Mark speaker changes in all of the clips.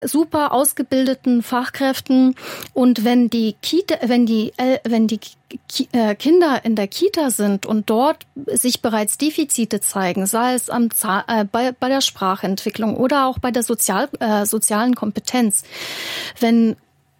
Speaker 1: super ausgebildeten Fachkräften. Und wenn die Kinder in der Kita sind und dort sich bereits Defizite zeigen, sei es bei der Sprachentwicklung oder auch bei der sozialen Kompetenz, wenn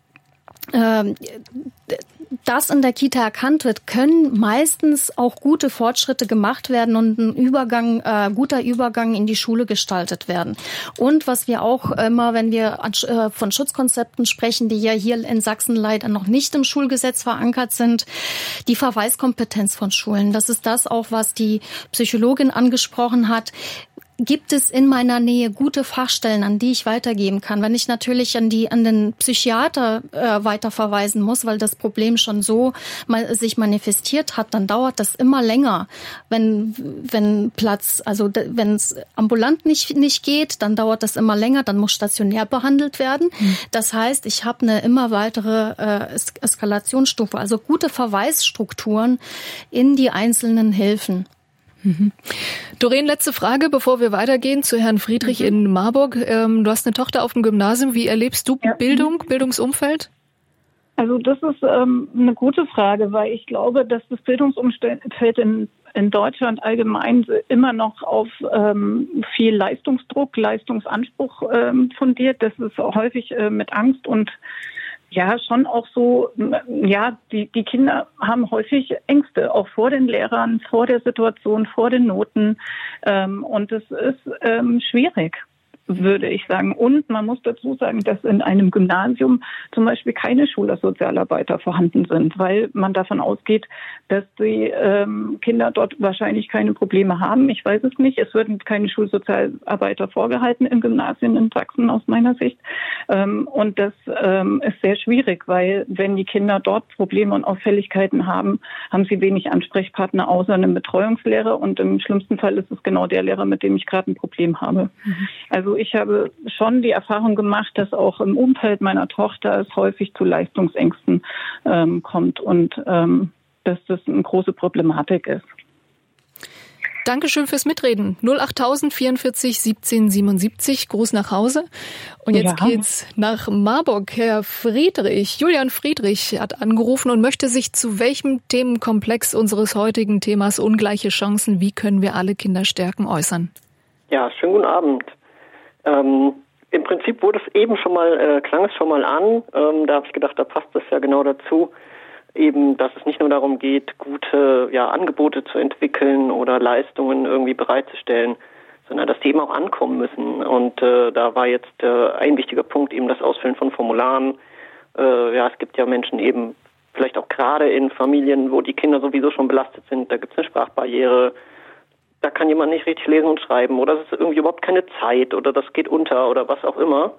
Speaker 1: das in der Kita erkannt wird, können meistens auch gute Fortschritte gemacht werden und ein guter Übergang in die Schule gestaltet werden. Und was wir auch immer, wenn wir von Schutzkonzepten sprechen, die ja hier in Sachsen leider noch nicht im Schulgesetz verankert sind, die Verweiskompetenz von Schulen. Das ist das auch, was die Psychologin angesprochen hat. Gibt es in meiner Nähe gute Fachstellen, an die ich weitergeben kann? Wenn ich natürlich an den Psychiater weiterverweisen muss, weil das Problem schon so sich manifestiert hat, dann dauert das immer länger. Wenn es ambulant nicht geht, dann dauert das immer länger, dann muss stationär behandelt werden. Das heißt, ich habe eine immer weitere Eskalationsstufe, also gute Verweisstrukturen in die einzelnen Hilfen.
Speaker 2: Doreen, letzte Frage, bevor wir weitergehen zu Herrn Friedrich in Marburg. Du hast eine Tochter auf dem Gymnasium. Wie erlebst du Bildungsumfeld?
Speaker 3: Also das ist eine gute Frage, weil ich glaube, dass das Bildungsumfeld in Deutschland allgemein immer noch auf viel Leistungsdruck, Leistungsanspruch fundiert. Das ist häufig mit Angst und ja, schon auch so, ja, die Kinder haben häufig Ängste, auch vor den Lehrern, vor der Situation, vor den Noten. Und es ist schwierig, würde ich sagen. Und man muss dazu sagen, dass in einem Gymnasium zum Beispiel keine Schulsozialarbeiter vorhanden sind, weil man davon ausgeht, dass die Kinder dort wahrscheinlich keine Probleme haben. Ich weiß es nicht. Es werden keine Schulsozialarbeiter vorgehalten in Gymnasien in Sachsen aus meiner Sicht. Und das ist sehr schwierig, weil wenn die Kinder dort Probleme und Auffälligkeiten haben, haben sie wenig Ansprechpartner außer einem Betreuungslehrer. Und im schlimmsten Fall ist es genau der Lehrer, mit dem ich gerade ein Problem habe. Also ich habe schon die Erfahrung gemacht, dass auch im Umfeld meiner Tochter es häufig zu Leistungsängsten kommt und dass das eine große Problematik ist.
Speaker 2: Dankeschön fürs Mitreden. 08000 44 17 77. Gruß nach Hause. Und jetzt geht's nach Marburg. Herr Friedrich, Julian Friedrich hat angerufen und möchte sich zu welchem Themenkomplex unseres heutigen Themas ungleiche Chancen, wie können wir alle Kinder stärken, äußern.
Speaker 4: Ja, schönen guten Abend. Im Prinzip wurde es eben schon mal, klang es schon mal an. Da habe ich gedacht, da passt es ja genau dazu. Eben, dass es nicht nur darum geht, gute Angebote zu entwickeln oder Leistungen irgendwie bereitzustellen, sondern dass die eben auch ankommen müssen. Und da war jetzt ein wichtiger Punkt eben das Ausfüllen von Formularen. Es gibt ja Menschen eben, vielleicht auch gerade in Familien, wo die Kinder sowieso schon belastet sind, da gibt es eine Sprachbarriere, da kann jemand nicht richtig lesen und schreiben oder es ist irgendwie überhaupt keine Zeit oder das geht unter oder was auch immer.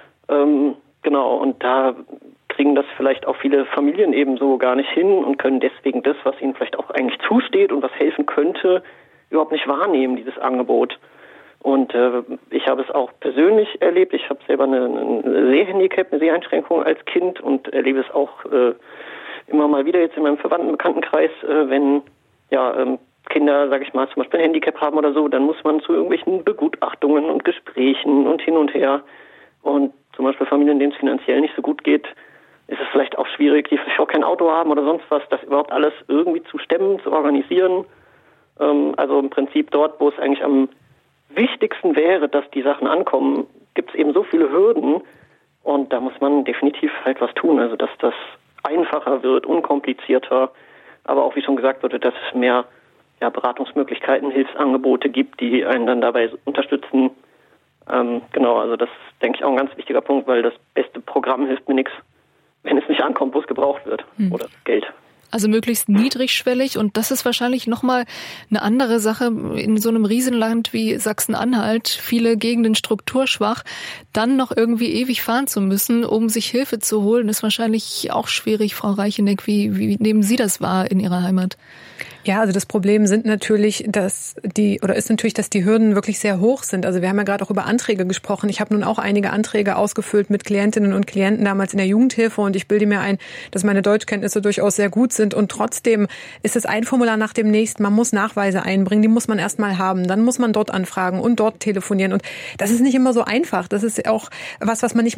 Speaker 4: Genau, und da kriegen das vielleicht auch viele Familien eben so gar nicht hin und können deswegen das, was ihnen vielleicht auch eigentlich zusteht und was helfen könnte, überhaupt nicht wahrnehmen, dieses Angebot. Und ich habe es auch persönlich erlebt. Ich habe selber ein Sehhandicap, eine Seheinschränkung als Kind und erlebe es auch immer mal wieder jetzt in meinem Bekanntenkreis, wenn Kinder, sage ich mal, zum Beispiel ein Handicap haben oder so, dann muss man zu irgendwelchen Begutachtungen und Gesprächen und hin und her. Und zum Beispiel Familien, denen es finanziell nicht so gut geht, ist es vielleicht auch schwierig, die vielleicht auch kein Auto haben oder sonst was, das überhaupt alles irgendwie zu stemmen, zu organisieren. Also im Prinzip dort, wo es eigentlich am wichtigsten wäre, dass die Sachen ankommen, gibt es eben so viele Hürden und da muss man definitiv halt was tun, also dass das einfacher wird, unkomplizierter, aber auch, wie schon gesagt wurde, dass es mehr Beratungsmöglichkeiten, Hilfsangebote gibt, die einen dann dabei unterstützen. Genau, also das ist, denke ich, auch ein ganz wichtiger Punkt, weil das beste Programm hilft mir nichts, wenn es nicht ankommt, wo es gebraucht wird oder Geld.
Speaker 2: Also möglichst niedrigschwellig und das ist wahrscheinlich nochmal eine andere Sache in so einem Riesenland wie Sachsen-Anhalt, viele Gegenden strukturschwach, dann noch irgendwie ewig fahren zu müssen, um sich Hilfe zu holen, ist wahrscheinlich auch schwierig, Frau Reicheneck. Wie nehmen Sie das wahr in Ihrer Heimat?
Speaker 5: Ja, also das Problem ist natürlich, dass die Hürden wirklich sehr hoch sind. Also wir haben ja gerade auch über Anträge gesprochen. Ich habe nun auch einige Anträge ausgefüllt mit Klientinnen und Klienten damals in der Jugendhilfe und ich bilde mir ein, dass meine Deutschkenntnisse durchaus sehr gut sind und trotzdem ist es ein Formular nach dem nächsten. Man muss Nachweise einbringen, die muss man erst mal haben. Dann muss man dort anfragen und dort telefonieren und das ist nicht immer so einfach. Das ist auch was man nicht